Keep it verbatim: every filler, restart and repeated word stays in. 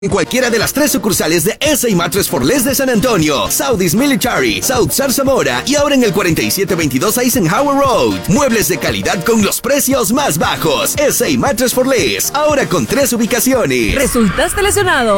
En cualquiera de las tres sucursales de S A Mattress for Less de San Antonio, Southeast Military, South Zarzamora y ahora en el cuarenta y siete veintidós Eisenhower Road. Muebles de calidad con los precios más bajos. S A Mattress for Less, ahora con tres ubicaciones. ¿Resultaste lesionado